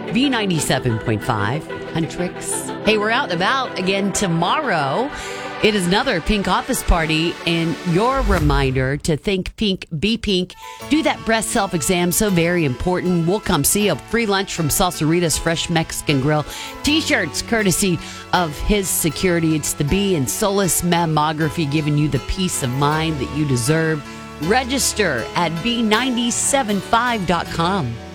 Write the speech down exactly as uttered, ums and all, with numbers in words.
B ninety-seven point five, Huntrix. Hey, we're out and about again tomorrow. It is another Pink office party, and your reminder to think pink, be pink. Do that breast self-exam, so very important. We'll come see you. Free lunch from Salsarita's Fresh Mexican Grill. T-shirts courtesy of his security. It's the B and Solis Mammography, giving you the peace of mind that you deserve. Register at B nine seven five dot com.